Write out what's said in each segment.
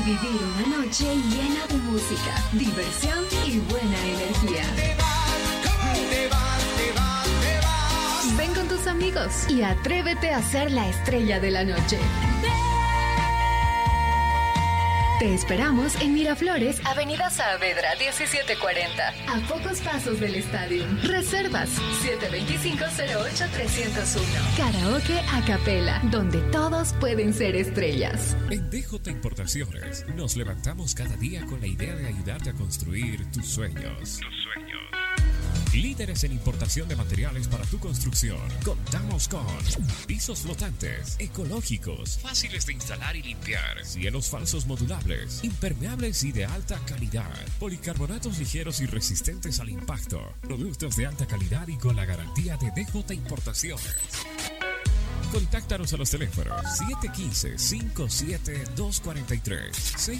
vivir una noche llena de música, diversión y buena energía. Ven con tus amigos y atrévete a ser la estrella de la noche. Te esperamos en Miraflores, Avenida Saavedra 1740, a pocos pasos del estadio. Reservas 725-08-301. Karaoke a capela, donde todos pueden ser estrellas. En DJ Importaciones nos levantamos cada día con la idea de ayudarte a construir tus sueños. Líderes en importación de materiales para tu construcción. Contamos con pisos flotantes, ecológicos, fáciles de instalar y limpiar, cielos falsos modulables, impermeables y de alta calidad, policarbonatos ligeros y resistentes al impacto, productos de alta calidad y con la garantía de DJ Importaciones. Contáctanos a los teléfonos 715-57-243,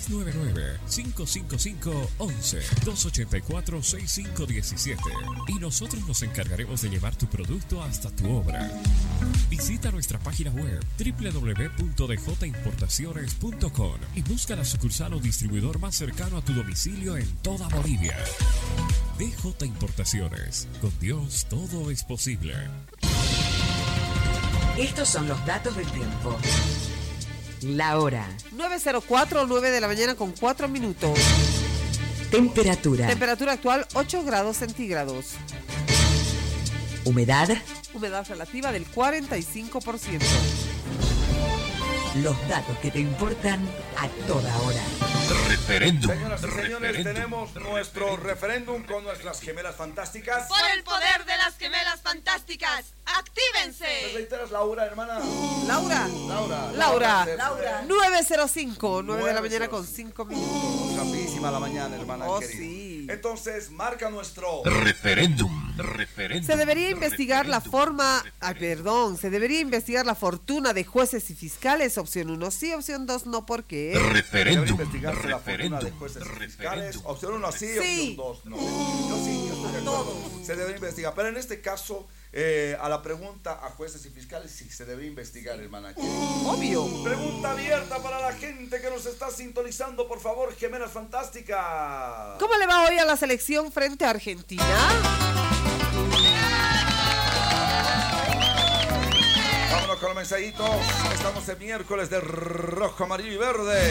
699-555-11, 284-6517 y nosotros nos encargaremos de llevar tu producto hasta tu obra. Visita nuestra página web www.djimportaciones.com y busca la sucursal o distribuidor más cercano a tu domicilio en toda Bolivia. DJ Importaciones, con Dios todo es posible. Estos son los datos del tiempo. La hora. 9:04, 9 de la mañana con 4 minutos. Temperatura. Temperatura actual 8 grados centígrados. Humedad. Humedad relativa del 45%. Los datos que te importan a toda hora. Referéndum. Señoras y señores, tenemos nuestro referéndum con nuestras gemelas fantásticas. Por el poder de las gemelas fantásticas, ¡actívense! ¿Me reiteras Laura, hermana? Laura. 9:05, 9 de la mañana con 5 minutos. Rapidísima la mañana, hermana querida. Sí. Entonces, marca nuestro referéndum. Se debería investigar la se debería investigar la fortuna de jueces y fiscales. Opción 1 sí, opción 2 no, ¿por qué? Debería investigarse la fortuna de jueces y fiscales. Opción 1 sí, opción 2 no. Yo estoy de acuerdo. Se debería investigar, pero en este caso, a la pregunta a jueces y fiscales, sí, se debe investigar, hermana querida. Obvio. Pregunta abierta para la gente que nos está sintonizando, por favor, gemelas fantásticas. ¿Cómo le va hoy a la selección frente a Argentina? Vámonos con los mensajitos. Estamos el miércoles de rojo, amarillo y verde.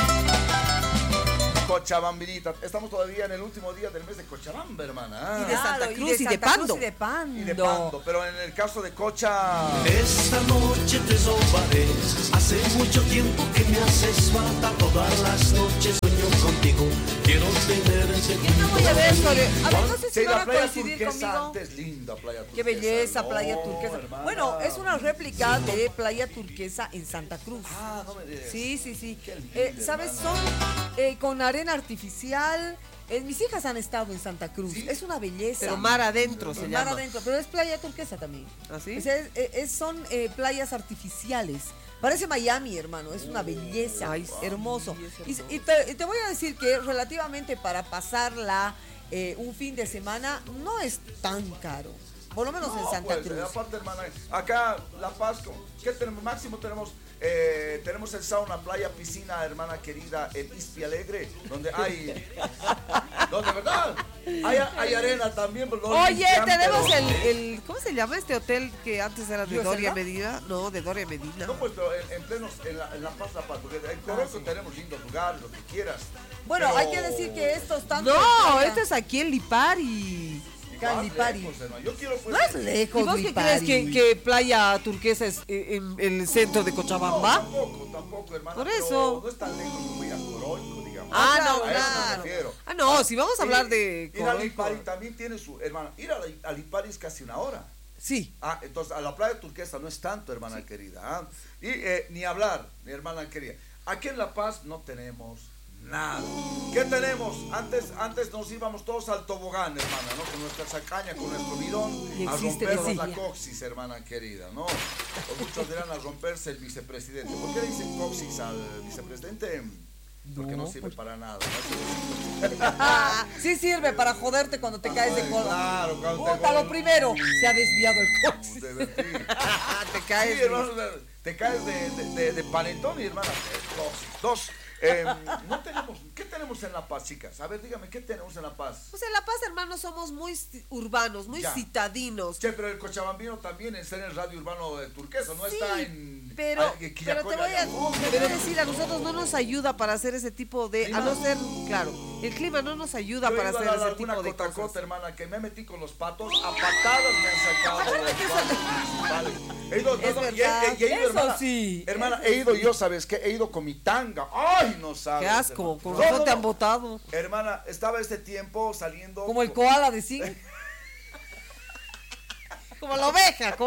Cochabambinita. Estamos todavía en el último día del mes de Cochabamba, hermana. Y de Santa Cruz y de Pando. Y de Pando. Pero en el caso de Cocha... Esta noche te sobaré. Hace mucho tiempo que me haces falta. Todas las noches sueño contigo. Quiero tenerte no voy a ver, a ver, no sé si van a coincidir conmigo. Antes, linda Playa Turquesa. Qué belleza, Playa Turquesa. Hermana. Bueno, es una réplica de Playa Turquesa en Santa Cruz. Ah, no me digas. Sí. Qué lindo, ¿Sabes? hermana. Son con arena artificial. Mis hijas han estado en Santa Cruz. ¿Sí? Es una belleza. Pero mar adentro se llama. Mar adentro, pero es Playa Turquesa también. ¿Ah, sí? O sea, son playas artificiales. Parece Miami, hermano, es una belleza, ay, hermoso. Y te voy a decir que relativamente para pasarla un fin de semana no es tan caro, por lo menos en Santa Cruz. Aparte, hermana, acá La Paz, ¿qué tenemos? Máximo tenemos el sauna, playa, piscina, hermana querida, el Ispi Alegre, donde hay, ¿verdad? Hay arena también. Oye, tenemos el ¿cómo se llama este hotel que antes era de Doria Medina? No, de Doria Medina. No, pues pero en La Paz, porque en Corozo tenemos lindos lugares, lo que quieras. Bueno, pero... hay que decir que estos están... No, esto es aquí en Lipari. Lipari. Yo quiero, pues, no es lejos. ¿Y vos qué crees que Playa Turquesa es en el centro de Cochabamba? No, tampoco, hermana. Por eso. No es tan lejos como ir a Coroico, digamos. Claro. No, si vamos a hablar de ir a Lipari también tiene su, hermana. Ir a Lipari es casi una hora. Sí. Entonces a la Playa Turquesa no es tanto, hermana querida. Y ni hablar, mi hermana querida. Aquí en La Paz no tenemos nada. ¿Qué tenemos? Antes nos íbamos todos al tobogán, hermana, ¿no? Con nuestra sacaña, con nuestro bidón, a rompernos la coxis, hermana querida, ¿no? O muchos dirán a romperse el vicepresidente. ¿Por qué le dicen coxis al vicepresidente? Porque no sirve para nada. Sí sirve para joderte cuando te caes de cola. Claro, cuando lo primero, se ha desviado el coxis. Te caes. Sí, hermano, te caes de panetón y hermana, coxis. No tenemos, ¿qué tenemos en La Paz, chicas? A ver, dígame, ¿qué tenemos en La Paz? Pues en La Paz, hermanos, somos muy urbanos, muy citadinos. Che, pero el cochabambino también está en el radio urbano de Turquesa, no está en... Pero te voy a decir, a nosotros no nos ayuda para hacer ese tipo de... ¿Clima? A no ser, claro, el clima no nos ayuda para hacer ese tipo de cosas. Hermana, que me metí con los patos, a patadas me han sacado. Hermana, he ido yo, ¿sabes qué? He ido con mi tanga. ¡Ay, no sabes! ¡Qué asco! Con razón te han botado. Hermana, estaba este tiempo saliendo... Como el koala de zinc. Como la oveja.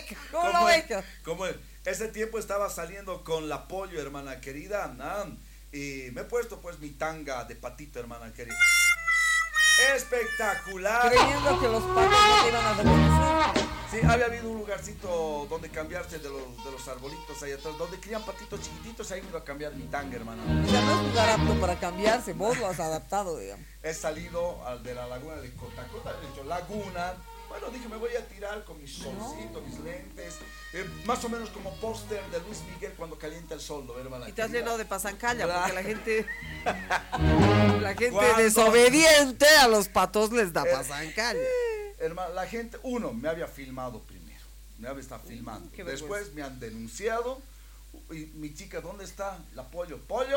Ese tiempo estaba saliendo con la pollo, hermana querida, y me he puesto pues mi tanga de patito, hermana querida. Espectacular. Creyendo que los patos no te iban a reconocer. Sí, había habido un lugarcito donde cambiarse de los arbolitos ahí atrás, donde crían patitos chiquititos, ahí me iba a cambiar mi tanga, hermana. O sea, no es lugar apto para cambiarse, vos lo has adaptado, digamos. He salido al de la laguna de Cotacota, de hecho, laguna. Bueno, dije, me voy a tirar con mi solcito, mis lentes, más o menos como póster de Luis Miguel cuando calienta el sol, ¿no, hermana? Y te has llenado de pasancalla, porque la gente desobediente a los patos les da pasancalla. Hermana, la gente, me había filmado primero, me había estado filmando. Después me han denunciado, y mi chica, ¿dónde está? La pollo,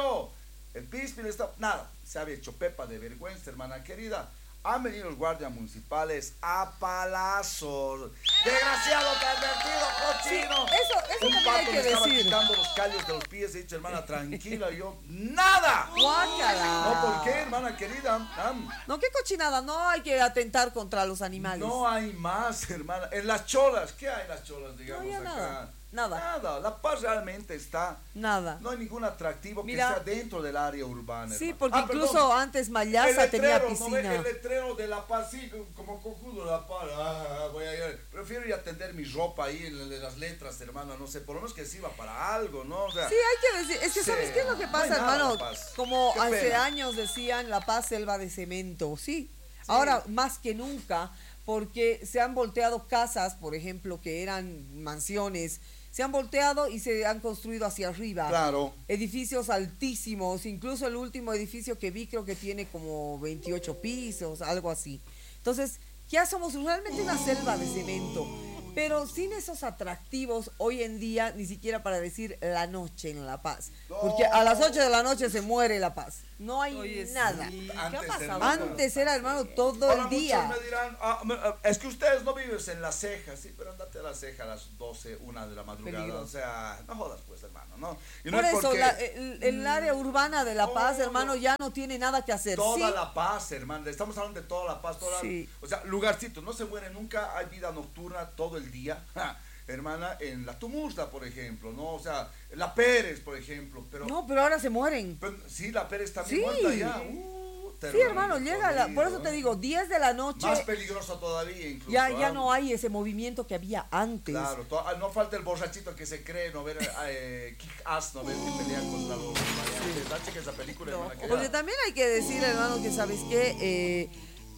el píspil está, nada, se había hecho pepa de vergüenza, hermana querida. Han venido los guardias municipales a palazos. Desgraciado, pervertido, cochino. Sí, eso también hay que estaba decir. quitando los callos de los pies. He dicho, hermana, tranquila. Y yo, ¡nada! ¡Guácala! No, ¿por qué, hermana querida? No, qué cochinada. No hay que atentar contra los animales. No hay más, hermana. En las cholas, ¿qué hay en las cholas, digamos, no, acá? Nada. La Paz realmente está... Nada. No hay ningún atractivo que sea dentro del área urbana. Sí, hermano. porque incluso antes Mayasa tenía piscina. ¿no? El letrero de La Paz, sí, como cojudo de La Paz. Voy a ir. Prefiero ir a tender mi ropa ahí en las letras, hermano. No sé, por lo menos que sirva para algo, ¿no? O sea, sí, hay que decir. Es que, ¿sabes qué es lo que pasa, hermano? Como hace años decían, La Paz, selva de cemento. Sí. Ahora, más que nunca, porque se han volteado casas, por ejemplo, que eran mansiones. Se han volteado y se han construido hacia arriba. Claro. Edificios altísimos. Incluso el último edificio que vi creo que tiene como 28 pisos, algo así. Entonces, ya somos realmente una selva de cemento. Pero sin esos atractivos, hoy en día, ni siquiera para decir la noche en La Paz. Porque a las 8 de la noche se muere La Paz. No hay nada. Sí. ¿Qué ha pasado? Antes era, hermano, todo el día. Muchos me dirán, es que ustedes no viven en La Ceja. Sí, pero andate a La Ceja a las 12, 1 de la madrugada. Peligro. O sea, no jodas pues, hermano, ¿no? Y no por eso, el área urbana de La Paz, hermano, ya no tiene nada que hacer. Toda La Paz, hermano. Estamos hablando de toda La Paz. O sea, lugarcitos, no se muere nunca. Hay vida nocturna todo el día. Hermana, en la Tumurta, por ejemplo, ¿no? O sea, la Pérez, por ejemplo, pero... No, pero ahora se mueren. Pero, sí, la Pérez también muerta ya. Sí, hermano, llega, por eso te digo, 10 de la noche... Más peligroso todavía, incluso. Ya no hay ese movimiento que había antes. Claro, no falta el borrachito que se cree, ¿no? Ver Kick-Ass, ¿no? Ver que pelea contra los... Sí. Checa esa película, no, hermana, porque también hay que decir, hermano, que ¿sabes qué?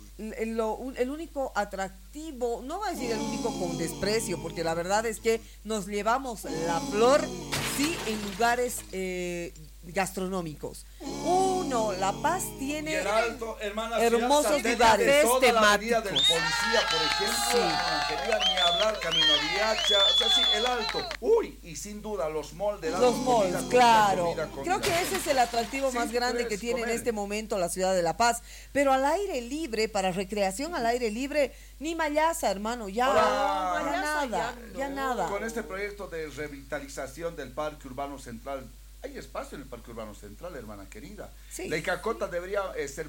El único atractivo, no voy a decir el único con desprecio, porque la verdad es que nos llevamos la flor, sí, en lugares gastronómicos. La Paz tiene hermosos lugares toda la avenida temáticos. del Policía, por ejemplo, no quería ni hablar, Camino a Viacha, o sea, sí, el Alto. Y sin duda los malls de los malls, claro. Creo que ese es el atractivo más grande que tiene en este momento la ciudad de La Paz. Pero al aire libre, para recreación al aire libre, ni Mayasa, hermano, ya nada. Con este proyecto de revitalización del Parque Urbano Central, hay espacio en el Parque Urbano Central, hermana querida. Sí. La Icacota debería ser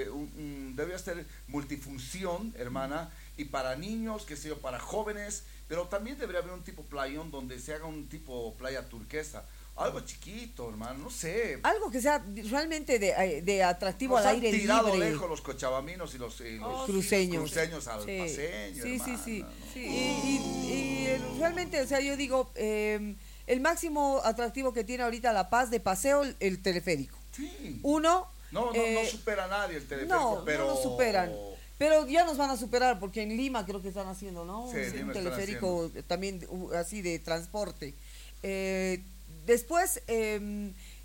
multifunción, hermana, y para niños, que sea para jóvenes, pero también debería haber un tipo playón donde se haga un tipo playa turquesa. Algo chiquito, hermano, no sé. Algo que sea realmente de atractivo al aire libre. Tirado lejos los cochabaminos y los cruceños al paseño, sí, hermano, sí. ¿no? Y realmente, o sea, yo digo... el máximo atractivo que tiene ahorita La Paz de paseo, el teleférico. Sí. No supera a nadie el teleférico, pero... No lo superan. Pero ya nos van a superar, porque en Lima creo que están haciendo, ¿no? Sí, un teleférico también así de transporte. Después,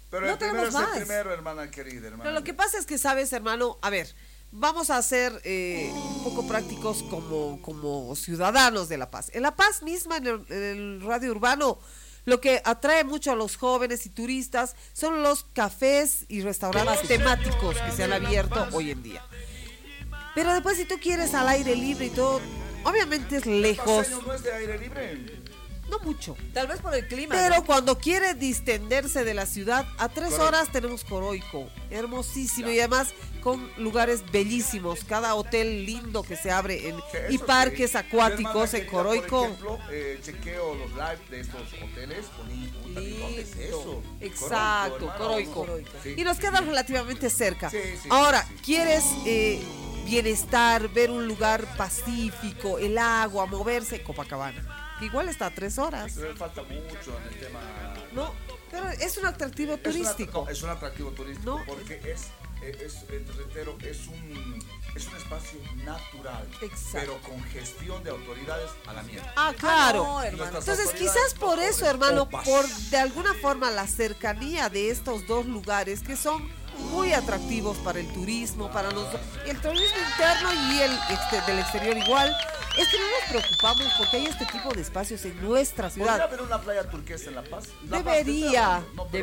Pero no tenemos más. El primero, hermana querida, hermana. Pero lo que pasa es que, sabes, hermano, a ver, vamos a ser un poco prácticos como ciudadanos de La Paz. En La Paz misma, en el radio urbano, lo que atrae mucho a los jóvenes y turistas son los cafés y restaurantes temáticos que se han abierto hoy en día. Pero después, si tú quieres al aire libre y todo, obviamente es lejos. ¿No es de aire libre? No mucho. Tal vez por el clima. Pero ¿no? cuando quiere distenderse de la ciudad, a 3 horas tenemos Coroico. Hermosísimo. Y además con lugares bellísimos. Cada hotel lindo que se abre y parques acuáticos en Coroico. Por ejemplo, chequeo los live de estos hoteles. ¿Dónde es eso? Exacto, Coroico. Sí, y nos queda relativamente cerca. Sí, Ahora, ¿quieres bienestar, ver un lugar pacífico, el agua, moverse? Copacabana. Que igual está a 3 horas. Pero falta mucho en el tema. No, pero es un atractivo turístico. Es un atractivo turístico, ¿no? Porque reitero, es un espacio natural. Exacto. Pero con gestión de autoridades a la mierda. Ah, claro. No, hermano. Entonces, quizás por eso, hermano, por de alguna forma la cercanía de estos dos lugares que son muy atractivos para el turismo, para el turismo interno y el del exterior igual. Es que no nos preocupamos porque hay este tipo de espacios en nuestra ciudad. ¿Podría haber una playa turquesa en La Paz? Debería.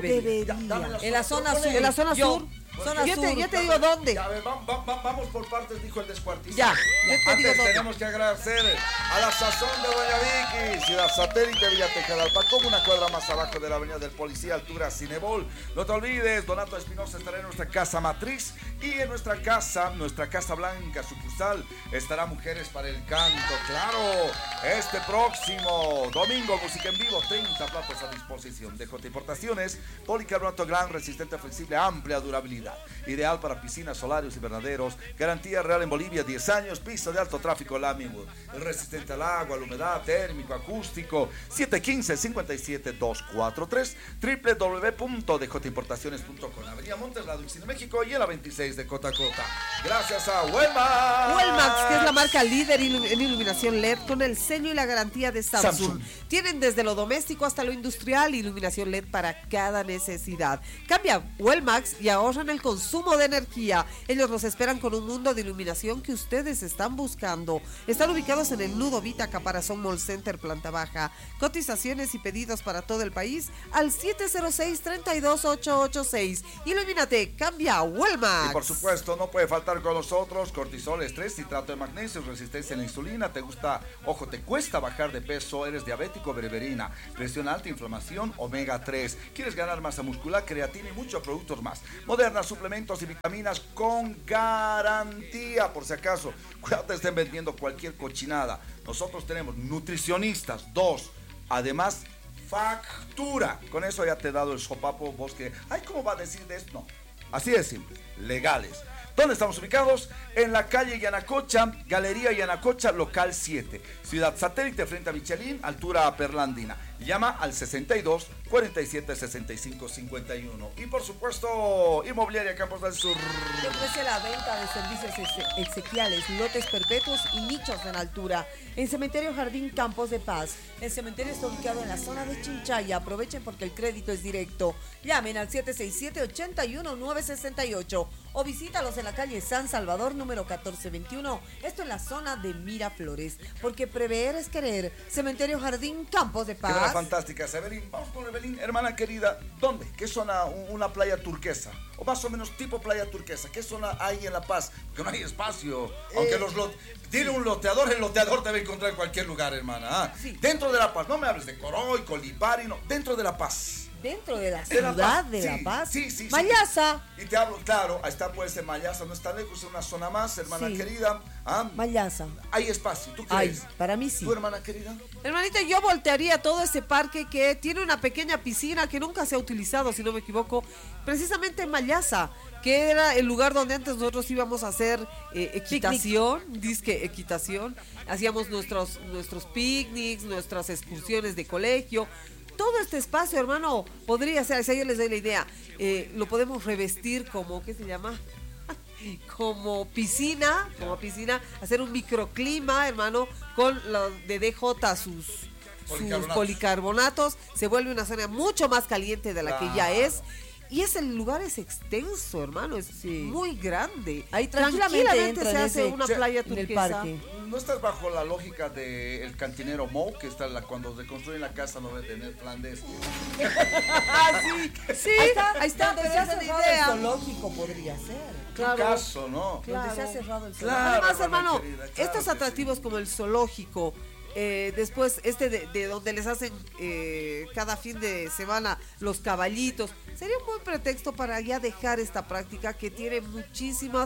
En la zona sur. En la zona sur. Yo te digo dónde. Ya, a ver, vamos por partes, dijo el descuartizado. Ya, yo te digo Antes dónde. tenemos que agradecer a la Sazón de Doña Vicky, Ciudad Satélite, Villa Tejadalpa, como una cuadra más abajo de la avenida del Policía, altura Cinebol. No te olvides, Donato Espinosa estará en nuestra casa matriz y en nuestra casa blanca sucursal estará Mujeres para el Canto. Claro, este próximo domingo, música en vivo, 30 platos a disposición. DJ Importaciones, policarbonato gran, resistente, flexible, amplia durabilidad. Ideal para piscinas, solarios y invernaderos. Garantía real en Bolivia, 10 años. Piso de alto tráfico Laminwood. Resistente al agua, a la humedad, térmico, acústico. 715-57243. www.djimportaciones.com. Avenida Montes, la Dulcina, México, y en la 26 de Cota. Gracias a Huelmax. Huelmax, que es la marca líder en iluminación LED con el sello y la garantía de Samsung. Tienen desde lo doméstico hasta lo industrial iluminación LED para cada necesidad. Cambia Huelmax y ahorran el consumo de energía. Ellos los esperan con un mundo de iluminación que ustedes están buscando. Están ubicados en el Nudo Vita Caparazón Mall Center, planta baja. Cotizaciones y pedidos para todo el país al 706-32886. Ilumínate, cambia Huelmax. Y por supuesto, no puede faltar con nosotros cortisol, estrés, citrato de magnesio, resistencia a la insulina. Te cuesta bajar de peso, eres diabético, berberina, presión alta, inflamación, omega 3. ¿Quieres ganar masa muscular, creatina y muchos productos más? Moderna, suplementos y vitaminas con garantía. Por si acaso, cuidado, te estén vendiendo cualquier cochinada. Nosotros tenemos nutricionistas, 2. Además, factura. Con eso ya te he dado el sopapo, vos que, ay, ¿cómo va a decir de esto? No, así de simple, legales. ¿Dónde estamos ubicados? En la calle Yanacocha, Galería Yanacocha, local 7. Ciudad Satélite, frente a Michelin, altura Perlandina. Llama al 62 47 65 51. Y por supuesto, Inmobiliaria Campos del Sur. Que ofrece la venta de servicios exequiales, lotes perpetuos y nichos en altura. En Cementerio Jardín Campos de Paz. El cementerio está ubicado en la zona de Chinchaya. Aprovechen porque el crédito es directo. Llamen al 767-81-968 o visítalos en la calle San Salvador, número 1421. Esto en la zona de Miraflores. Porque prever es querer. Cementerio Jardín Campos de Paz. Fantástica, Evelyn. Vamos con Evelyn, hermana querida. ¿Dónde? ¿Qué zona? Una playa turquesa. O más o menos tipo playa turquesa. ¿Qué zona hay en La Paz? Porque no hay espacio. Aunque tiene un loteador, el loteador te va a encontrar en cualquier lugar, hermana. Sí. Dentro de La Paz. No me hables de Coroy, Colipari, no. Dentro de La Paz. Dentro de la ciudad de La Paz. Sí. Mayaza. Y te hablo, claro, ahí está, puede ser Mayaza, no está lejos, es una zona más, hermana querida. Mayaza. Hay espacio, ¿tú crees? Para mí sí. ¿Tu hermana querida? Hermanita, yo voltearía todo ese parque que tiene una pequeña piscina que nunca se ha utilizado, si no me equivoco, precisamente en Mayaza, que era el lugar donde antes nosotros íbamos a hacer equitación, disque equitación, hacíamos nuestros picnics, nuestras excursiones de colegio. Todo este espacio, hermano, podría ser, si yo les doy la idea, lo podemos revestir como, ¿qué se llama? Como piscina, hacer un microclima, hermano, con los de DJ, sus policarbonatos, se vuelve una zona mucho más caliente de la que ya es. Y el lugar es extenso, hermano, es muy grande. Ahí tranquilamente se hace una playa turquesa. ¿No estás bajo la lógica del cantinero Mo, que está cuando reconstruyen la casa no debe tener plan de este? Sí, ahí está, pero esa es la idea. El zoológico podría ser. Claro. Caso, ¿no? Claro. Donde se ha cerrado el zoológico. Claro, además, hermano, estos atractivos como el zoológico, después de donde les hacen cada fin de semana los caballitos, sería un buen pretexto para ya dejar esta práctica que tiene muchísimas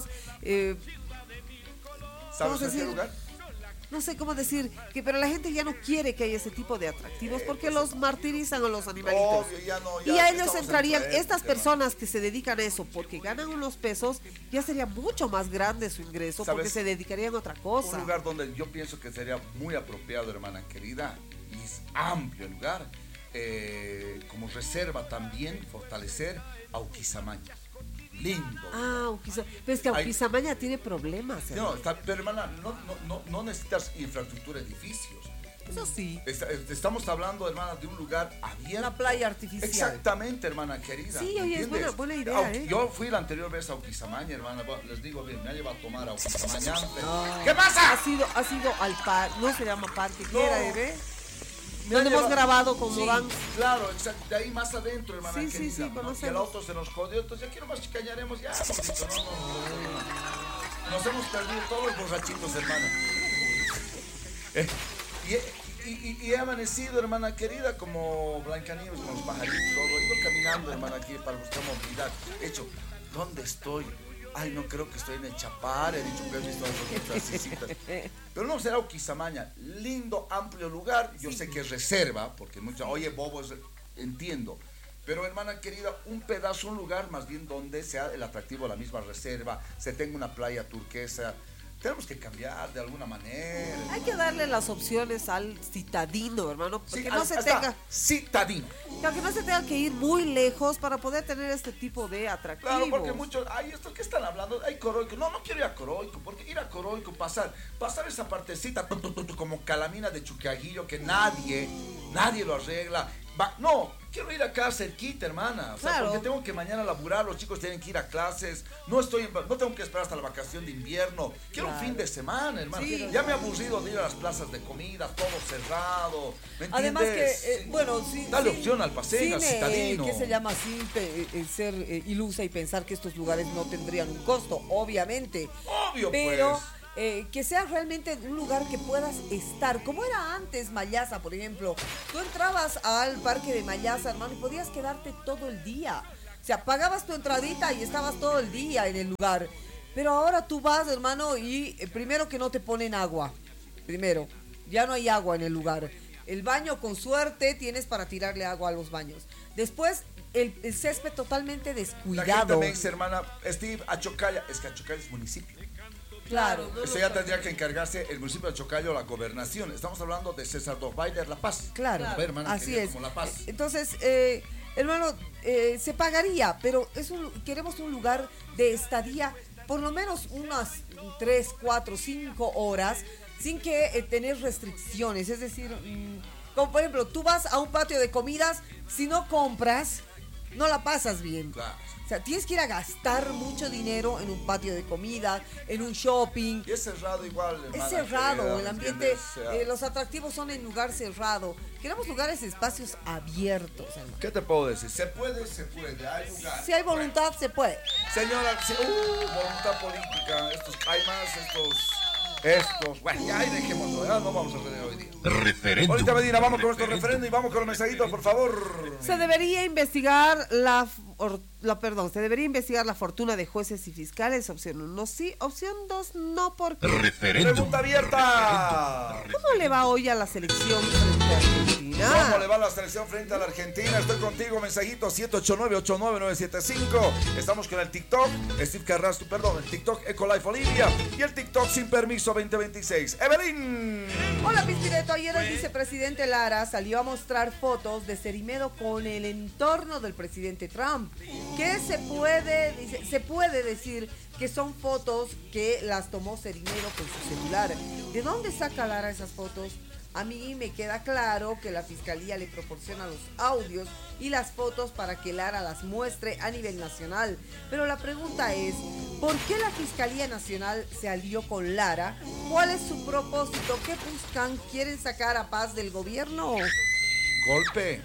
¿sabes en qué lugar? No sé cómo decir, pero la gente ya no quiere que haya ese tipo de atractivos porque los martirizan a los animalitos. Obvio, ya y a ellos entrarían estas personas que se dedican a eso porque ganan unos pesos, ya sería mucho más grande su ingreso porque se dedicarían a otra cosa. Un lugar donde yo pienso que sería muy apropiado, hermana querida, y es amplio el lugar, como reserva también, fortalecer Auquisamaña. Lindo. Pero es que Auquisamaña tiene problemas. Pero hermana, no necesitas infraestructura, edificios. Eso sí. Estamos hablando, hermana, de un lugar abierto. Una playa artificial. Exactamente, hermana querida. Sí, oye, es buena idea. Yo fui la anterior vez a Auquisamaña, hermana. Les digo bien, me ha llevado a tomar a Auquisamaña. ¿Qué pasa? Ha sido al parque, no se llama parque, ¿qué era, bebé? Donde hemos grabado con Morán. Claro, exacto, de ahí más adentro, hermana querida. Sí, conocemos. Y el auto se nos jodió, entonces ya quiero más chicañaremos ya, bonito, no. Nos hemos perdido todos los borrachitos, hermana. Y he amanecido, hermana querida, como Blancanieves con los pajaritos, todo. He ido caminando, hermana, aquí para buscar movilidad. He hecho, ¿dónde estoy? Ay, no creo que estoy en el Chapar, he dicho que he visto las casitas. Pero no, será Auquisamaña, lindo, amplio lugar. Yo sé que es reserva, porque oye, bobo, entiendo. Pero, hermana querida, un pedazo, un lugar más bien donde sea el atractivo, la misma reserva, se tenga una playa turquesa. Tenemos que cambiar de alguna manera. Hay que darle las opciones al citadino, hermano, porque sí, no se tenga citadino. Que no se tenga que ir muy lejos para poder tener este tipo de atractivos. Claro, porque muchos, ¿esto qué están hablando? Hay Coroico. No quiero ir a Coroico, porque ir a Coroico, pasar esa partecita como Calamina de Chucaguillo que nadie lo arregla. No, quiero ir acá cerquita, hermana. O sea, claro. Porque tengo que mañana laburar, los chicos tienen que ir a clases. No tengo que esperar hasta la vacación de invierno. Quiero un fin de semana, hermana. Sí, ya me he aburrido de ir a las plazas de comida, todo cerrado. ¿Me entiendes? Además que, dale opción al paseo, al citadino. ¿Qué se llama sin ser ilusa y pensar que estos lugares no tendrían un costo? Obviamente. Obvio, pero, pues. Que sea realmente un lugar que puedas estar, como era antes Mayasa, por ejemplo. Tú entrabas al parque de Mayasa, hermano, y podías quedarte todo el día. O sea, pagabas tu entradita y estabas todo el día en el lugar. Pero ahora tú vas, hermano, y primero que no te ponen agua. Primero, ya no hay agua en el lugar. El baño, con suerte, tienes para tirarle agua a los baños. Después, el césped totalmente descuidado. La gente me dice, hermana, Steve, Achocalla. Es que Achocalla es municipio. Claro. Eso ya tendría que encargarse el municipio de Chocayo, la gobernación. Estamos hablando de César Dorweiler, La Paz. Claro, a ver, hermana, así es. Como La Paz. Entonces, hermano, se pagaría, pero queremos un lugar de estadía por lo menos unas 3, 4, 5 horas sin que tener restricciones. Es decir, como por ejemplo, tú vas a un patio de comidas, si no compras, no la pasas bien. Claro. O sea, tienes que ir a gastar mucho dinero en un patio de comida, en un shopping. Y es cerrado igual, hermana. Es cerrado, el ambiente, los atractivos son en lugar cerrado. Queremos lugares, espacios abiertos, hermano. ¿Qué te puedo decir? Se puede, hay lugar. Si hay voluntad, se puede. Señora, voluntad política, estos caimas, bueno, ya ahí dejémoslo, ¿verdad? No vamos a tener hoy día. Referéndum. Ahorita Medina, vamos con nuestro referéndum y vamos con los mensajitos, por favor. Se debería investigar se debería investigar la fortuna de jueces y fiscales. Opción 1 sí, opción 2 no, porque... Referéndum. Pregunta abierta. ¿Cómo le va hoy a la selección frente a Argentina? ¿Cómo le va a la selección frente a la Argentina? Estoy contigo, mensajito 789-89975. Estamos con el TikTok, Steve Carrasco, el TikTok Ecolife Olivia y el TikTok Sin Permiso 2026. Evelyn. Hola, Pispireto. Ayer el vicepresidente Lara salió a mostrar fotos de Cerimedo con el entorno del presidente Trump. Que se puede decir que son fotos que las tomó Cerimedo con su celular. ¿De dónde saca Lara esas fotos? A mí me queda claro que la fiscalía le proporciona los audios y las fotos para que Lara las muestre a nivel nacional. Pero la pregunta es, ¿por qué la Fiscalía Nacional se alió con Lara? ¿Cuál es su propósito? ¿Qué buscan? ¿Quieren sacar a Paz del gobierno? Golpe.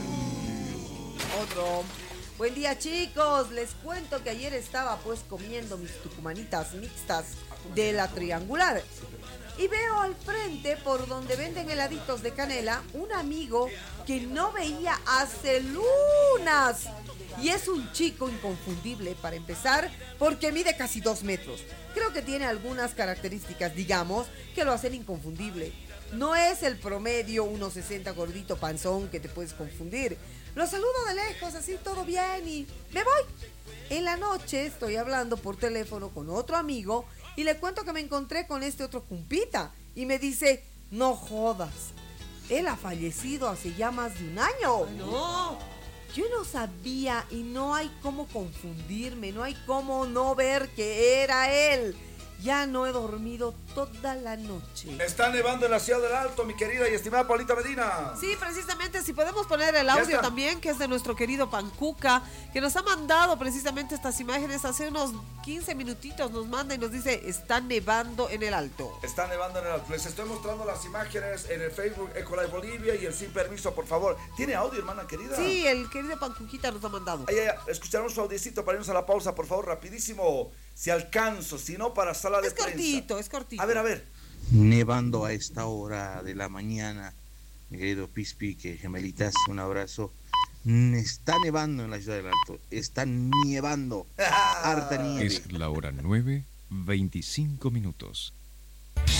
Otro. Buen día, chicos. Les cuento que ayer estaba pues comiendo mis tucumanitas mixtas de la Triangular. Y veo al frente, por donde venden heladitos de canela, un amigo que no veía hace lunas. Y es un chico inconfundible, para empezar, porque mide casi 2 metros. Creo que tiene algunas características, digamos, que lo hacen inconfundible. No es el promedio 1.60 gordito panzón que te puedes confundir. Lo saludo de lejos, así todo bien y me voy. En la noche estoy hablando por teléfono con otro amigo y le cuento que me encontré con este otro cumpita y me dice, no jodas, él ha fallecido hace ya más de un año. No. Yo no sabía y no hay cómo confundirme, no hay cómo no ver que era él. Ya no he dormido toda la noche. Está nevando en la Ciudad del Alto, mi querida y estimada Paulita Medina. Sí, precisamente, si podemos poner el audio también, que es de nuestro querido Pancuca, que nos ha mandado precisamente estas imágenes hace unos 15 minutitos, nos manda y nos dice, está nevando en el Alto. Está nevando en el Alto. Les estoy mostrando las imágenes en el Facebook Ecolife Bolivia y el Sin Permiso, por favor. ¿Tiene audio, hermana querida? Sí, el querido Pancuquita nos ha mandado. Escucharemos su audiecito para irnos a la pausa, por favor, rapidísimo. Si alcanzo, si no, para sala de prensa. Es cortito. A ver. Nevando a esta hora de la mañana, mi querido Pispi, que gemelitas, un abrazo. Está nevando en la Ciudad del Alto, está nievando, harta nieve. Es la hora 9:25.